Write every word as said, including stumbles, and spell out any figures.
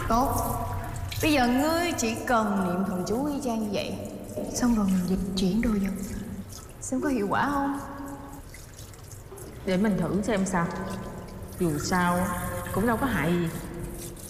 Tốt. Bây giờ ngươi chỉ cần niệm thần chú y chang như vậy, xong rồi mình dịch chuyển đồ dần, xem có hiệu quả không. Để mình thử xem sao. Dù sao cũng đâu có hại gì.